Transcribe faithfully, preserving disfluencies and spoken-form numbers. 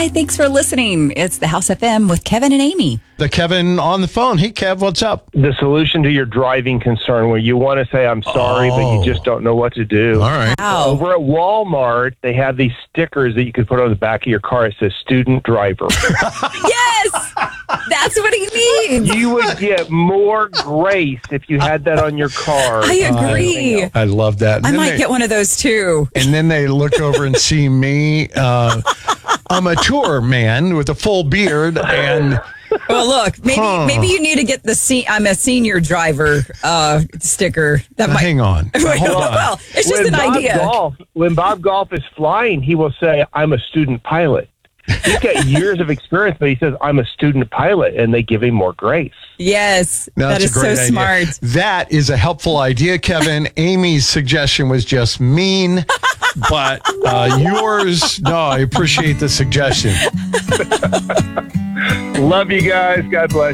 Hi, thanks for listening. It's the House F M with Kevin and Amy. The Kevin on the phone. Hey, Kev, what's up? The solution to your driving concern where you want to say, I'm sorry, Oh. but you just don't know what to do. All right. Wow. Over at Walmart, they have these stickers that you could put on the back of your car. It says student driver. Yes! That's what he means. You would get more grace if you had that on your car. I agree. I love that. And I then might they- get one of those too. And then they look over and see me. Uh, I'm a tour man with a full beard, and Well, look, maybe Huh. maybe you need to get the se- I'm a senior driver uh, sticker. That might. hang on. Wait, Hold on. well, it's just when an Bob idea. Golf, when Bob Golf is flying, he will say, I'm a student pilot. He's got years of experience, but he says, I'm a student pilot, and they give him more grace. Yes, No, that that's is a so great idea. smart. That is a helpful idea, Kevin. Amy's suggestion was just mean, but uh, yours, no, I appreciate the suggestion. Love you guys. God bless